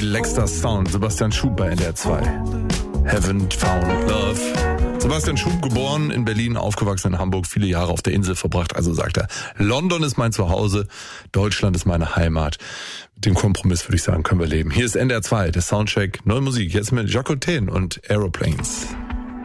relaxter Sound. Sebastian Schub bei NDR 2. Haven't found love. Sebastian Schub, geboren in Berlin, aufgewachsen in Hamburg, viele Jahre auf der Insel verbracht. Also sagt er, London ist mein Zuhause, Deutschland ist meine Heimat. Mit dem Kompromiss würde ich sagen, können wir leben. Hier ist NDR 2, der Soundcheck, neue Musik. Jetzt mit Jacques Cousteau und Aeroplanes.